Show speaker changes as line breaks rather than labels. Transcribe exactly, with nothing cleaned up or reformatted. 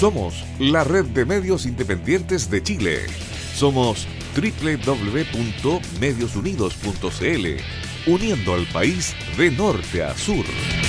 Somos la red de medios independientes de Chile. Somos doble u doble u doble u punto medios unidos punto c l, uniendo al país de norte a sur.